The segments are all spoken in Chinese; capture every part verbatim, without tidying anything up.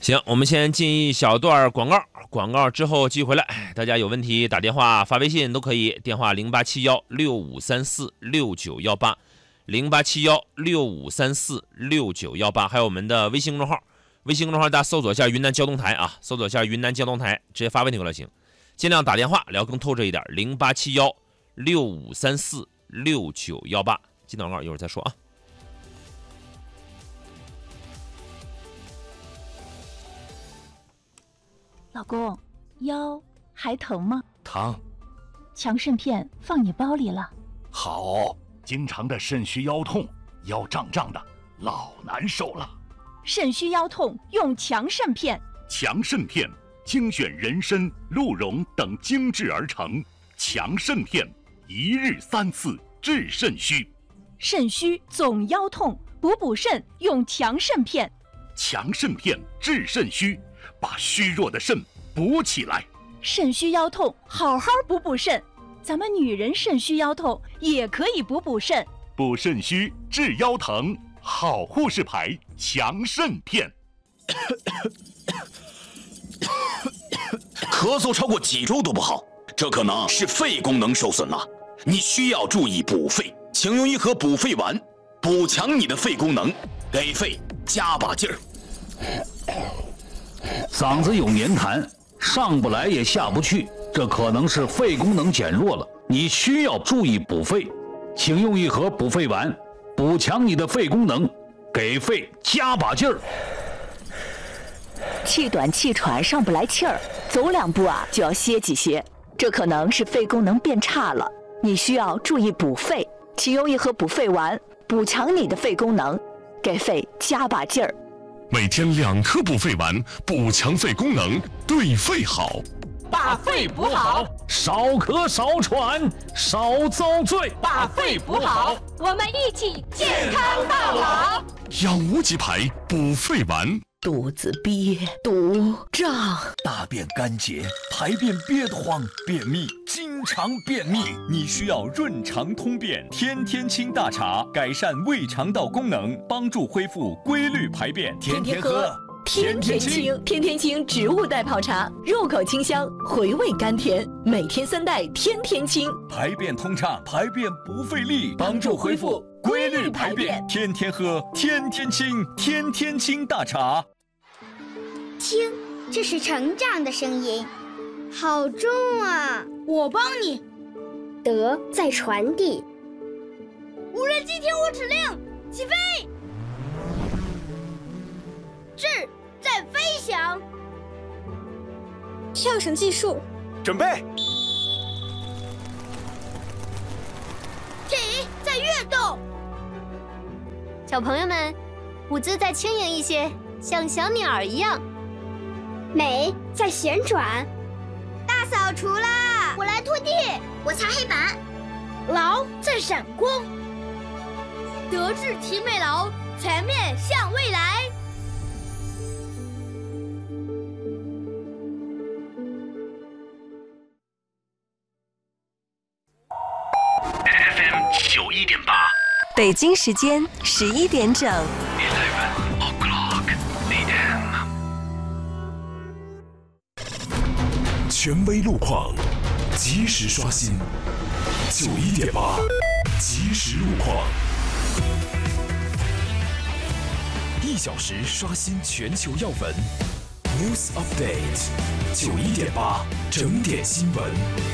行，我们先进一小段广告，广告之后继回来。大家有问题打电话发微信都可以，电话零八七幺六五三四六九幺八，零八七幺六五三四六九幺八，还有我们的微信公众号，微信公众号大家搜索一下云南交通台啊，搜索一下云南交通台，直接发问题过来行，尽量打电话聊更透彻一点，零八七幺六五三四六九幺八。进广告一会儿再说啊。 老公，腰还疼吗？ 疼。 强肾片放你包里了。 好，经常的肾虚腰痛，腰胀胀的，老难受了。 肾虚腰痛用强肾片。 强肾片精选人参、鹿茸等精制而成，强肾片一日三次治肾虚。 肾虚总腰痛，补补肾用强肾片。 强肾片治肾虚，把虚弱的肾补起来。 肾虚腰痛好好补补肾，咱们女人肾虚腰痛也可以补补肾。 补肾虚治腰疼，好护士牌强肾片。 咳嗽超过几周都不好，这可能是肺功能受损了，你需要注意补肺，请用一盒补肺丸，补强你的肺功能，给肺加把劲儿。 嗓子有黏痰，上不来也下不去，这可能是肺功能减弱了，你需要注意补肺，请用一盒补肺丸，补强你的肺功能，给肺加把劲儿。 气短气喘上不来气儿，走两步啊就要歇几歇，这可能是肺功能变差了，你需要注意补肺，请用一盒补肺丸，补强你的肺功能，给肺加把劲儿。 每天两颗补肺丸，补强肺功能，对肺好。 把肺补好， 少咳少喘少遭罪。 把肺补好，我们一起健康到老。 养无极牌补肺丸。 肚子憋、堵、胀， 大便干结，排便憋得慌，便秘，经常便秘，你需要润肠通便天天清大茶，改善胃肠道功能，帮助恢复规律排便。天天喝， 天天清。天天清植物代泡茶，入口清香，回味甘甜，每天三袋，天天清， 排便通畅，排便不费力，帮助恢复规律排便。天天喝，天天清，天天清大茶。 听，这是成长的声音，好重啊！ 我帮你。 德在传递。 无人机听我指令，起飞。智在飞翔。 跳绳技术， 准备。 体在跃动。 小朋友们，舞姿再轻盈一些，像小鸟一样。 美在旋转。 大扫除啦！ 我来拖地， 我擦黑板。劳在闪光。德智体美劳，全面向未来。 F M 九一点八， 北京时间十一点整。 权威路况，及时刷新。九一点八，及时路况。一小时刷新全球要闻 ，News Update， 九一点八，整点新闻。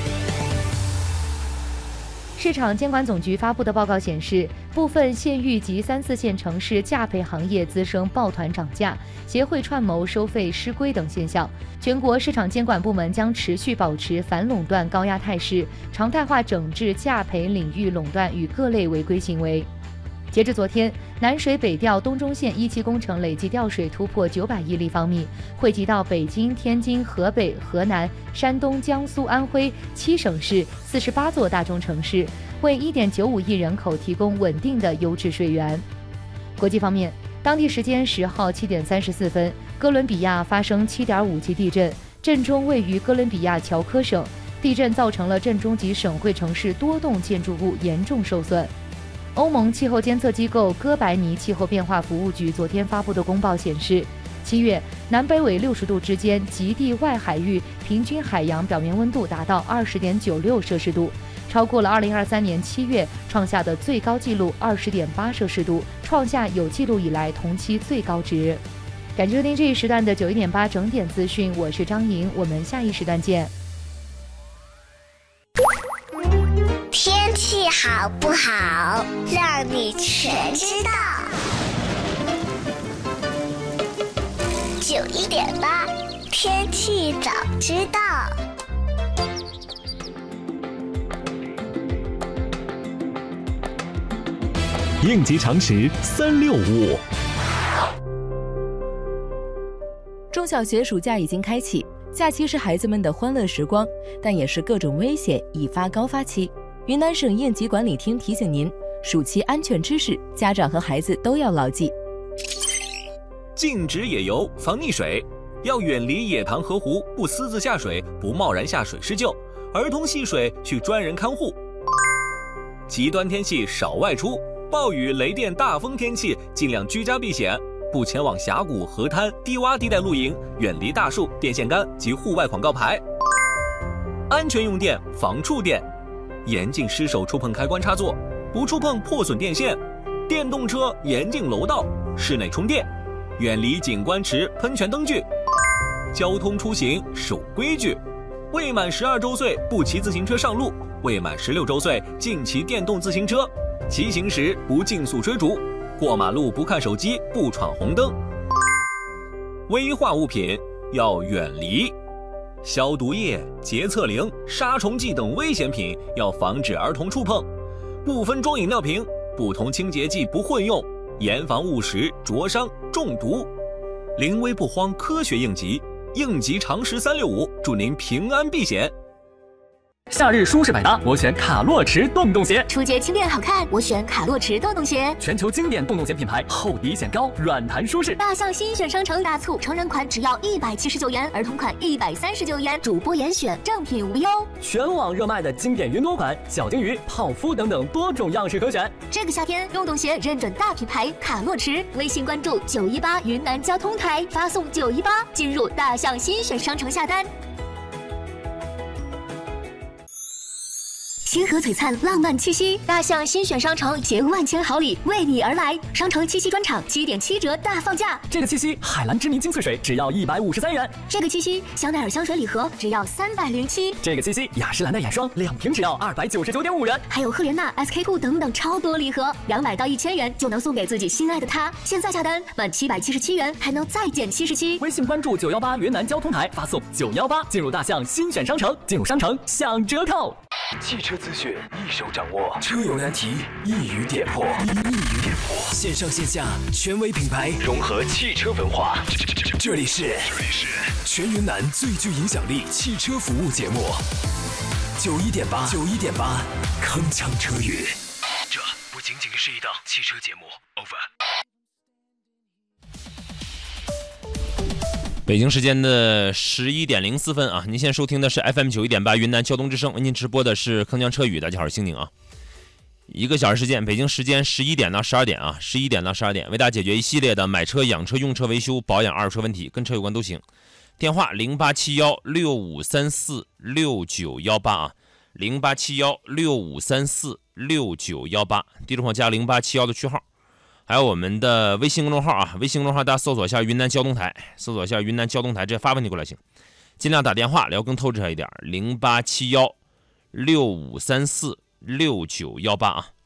市场监管总局发布的报告显示，部分县域及三四线城市价培行业滋生抱团涨价、协会串谋收费失规等现象。全国市场监管部门将持续保持反垄断高压态势，常态化整治价培领域垄断与各类违规行为。截至昨天，南水北调东中线一期工程累计调水突破九百亿立方米，惠及到北京、天津、河北、河南、山东、江苏、安徽七省市四十八座大中城市，为一点九五亿人口提供稳定的优质水源。国际方面，当地时间十号七点三十四分，哥伦比亚发生七点五级地震，震中位于哥伦比亚乔科省，地震造成了震中及省会城市多栋建筑物严重受损。欧盟气候监测机构哥白尼气候变化服务局昨天发布的公报显示， 七月，南北纬六十度之间极地外海域平均海洋表面温度达到二十点九六摄氏度，超过了二零二三年七月创下的最高纪录二十点八摄氏度，创下有记录以来同期最高值。感谢收听这一时段的九一点八整点资讯，我是张莹，我们下一时段见。 天气好不好，让你全知道。九一点八，天气早知道。 应急常识三六五。 中小学暑假已经开启，假期是孩子们的欢乐时光，但也是各种危险易发高发期。云南省应急管理厅提醒您，暑期安全知识，家长和孩子都要牢记。 禁止野游，防溺水，要远离野塘河湖，不私自下水，不贸然下水施救，儿童戏水需专人看护。极端天气少外出，暴雨、雷电、大风天气尽量居家避险，不前往峡谷、河滩、低洼地带露营，远离大树、电线杆及户外广告牌。安全用电，防触电，严禁失手触碰开关插座，不触碰破损电线。电动车严禁楼道，室内充电，远离景观池、喷泉灯具。交通出行守规矩，未满十二周岁不骑自行车上路，未满十六周岁禁骑电动自行车。骑行时不竞速追逐，过马路不看手机，不闯红灯。危化物品要远离，消毒液、洁厕灵、杀虫剂等危险品要防止儿童触碰。不分装饮料瓶，不同清洁剂不混用，严防误食、灼伤、中毒。临危不慌，科学应急，应急常识三六五，祝您平安避险。 夏日舒适百搭，我选卡洛驰洞洞鞋。 初阶轻便好看，我选卡洛驰洞洞鞋。 全球经典洞洞鞋品牌，厚底显高，软弹舒适。 大象新选商城大促，成人款只要一百七十九元，儿童款一百三十九元，主播严选，正品无忧。 全网热卖的经典云朵款、小金鱼、泡芙等等多种样式可选。 这个夏天，洞洞鞋认准大品牌卡洛驰，微信关注九一八云南交通台，发送九一八进入大象新选商城下单。星河璀璨，浪漫气息，大象新选商城携万千好礼为你而来。商城七夕专场七点七折大放价。 这个七夕，海蓝之谜精粹水只要一百五十三元。 这个七夕，香奈儿香水礼盒只要三百零七。 这个七夕，雅诗兰黛眼霜两瓶只要二百九十九点五元。 还有赫莲娜、S K two 等等超多礼盒，两百到一千元就能送给自己心爱的他。现在下单满七百七十七元还能再减七十七。 微信关注九幺八云南交通台，发送九幺八进入大象新选商城，进入商城享折扣。 汽车资讯一手掌握，车友难题一语点破，一语点破。线上线下权威品牌融合汽车文化，这里是这里是全云南最具影响力汽车服务节目，九一点八九一点八，铿锵车语。这不仅仅是一档汽车节目 ，over。 北京时间的十一点零四分啊，您现在收听的是 F M 九一点八云南交通之声，为您直播的是铿锵车语。大家好，我是星宁啊。一个小时时间，北京时间十一点到十二点啊，十一点到十二点，为大家解决一系列的买车、养车、用车、维修、保养、二手车问题，跟车有关都行。电话零八七幺六五三四六九幺八啊，零八七幺六五三四六九幺八，地址号加零八七幺的区号。还有我们的微信公众号啊，微信公众号大家搜索一下云南交通台，搜索一下云南交通台，直接发问题过来行。尽量打电话聊更透彻一点，零八七幺六五三四六九幺八啊。